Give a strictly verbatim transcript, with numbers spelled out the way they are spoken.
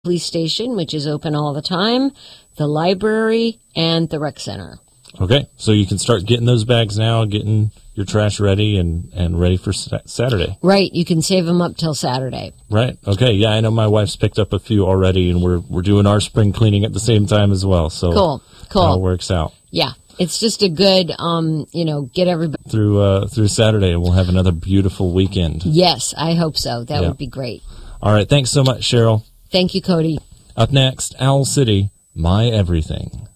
police station, which is open all the time, the library, and the rec center. Okay, so you can start getting those bags now, getting your trash ready and, and ready for sa- Saturday. Right, you can save them up till Saturday. Right, okay, yeah, I know my wife's picked up a few already, and we're we're doing our spring cleaning at the same time as well. So cool, cool. It all works out. Yeah, it's just a good, um, you know, get everybody through uh, through Saturday, and we'll have another beautiful weekend. Yes, I hope so. That yeah. would be great. All right, thanks so much, Cheryl. Thank you, Cody. Up next, Owl City, My Everything.